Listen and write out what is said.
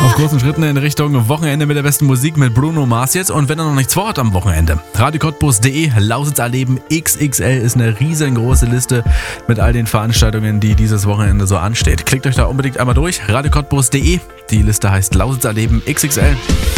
Auf großen Schritten in Richtung Wochenende mit der besten Musik mit Bruno Mars jetzt. Und wenn er noch nichts vorhat am Wochenende, radiocottbus.de, Lausitz erleben XXL ist eine riesengroße Liste mit all den Veranstaltungen, die dieses Wochenende so ansteht. Klickt euch da unbedingt einmal durch, radiocottbus.de. Die Liste heißt Lausitz erleben XXL.